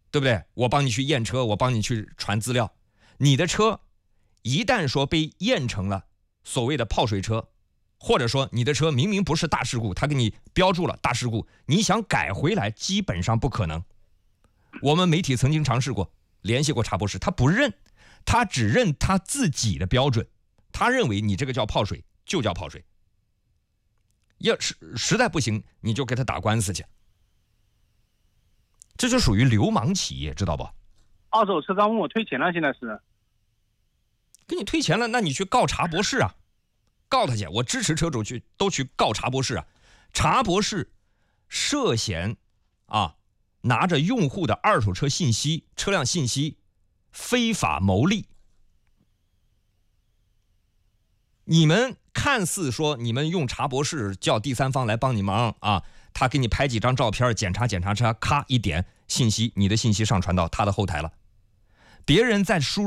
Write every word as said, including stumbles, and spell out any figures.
对不对？我帮你去验车，我帮你去传资料。你的车一旦说被验成了所谓的泡水车，或者说你的车明明不是大事故，他给你标注了大事故，你想改回来基本上不可能。我们媒体曾经尝试过联系过查博士，他不认，他只认他自己的标准，他认为你这个叫泡水就叫泡水，要是实在不行你就给他打官司去，这就属于流氓企业，知道不？ 二手车商问我退钱了，现在是给你退钱了，那你去告查博士啊，告他去，我支持车主去都去告查博士啊。查博士涉嫌啊拿着用户的二手车信息、车辆信息非法牟利。你们看似说你们用查博士叫第三方来帮你忙啊，他给你拍几张照片，检查检查车，咔一点信息，你的信息上传到他的后台了。别人在输